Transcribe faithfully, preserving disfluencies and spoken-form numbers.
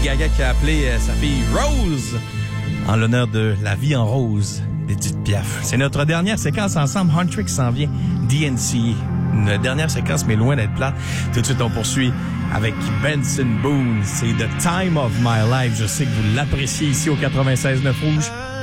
Gaga qui a appelé euh, sa fille Rose en l'honneur de La vie en rose d'Edith Piaf. C'est notre dernière séquence ensemble. Huntrix s'en vient. D N C. Une dernière séquence, mais loin d'être plate. Tout de suite, on poursuit avec Benson Boone. C'est The Time of My Life. Je sais que vous l'appréciez ici au quatre-vingt-seize neuf Rouge.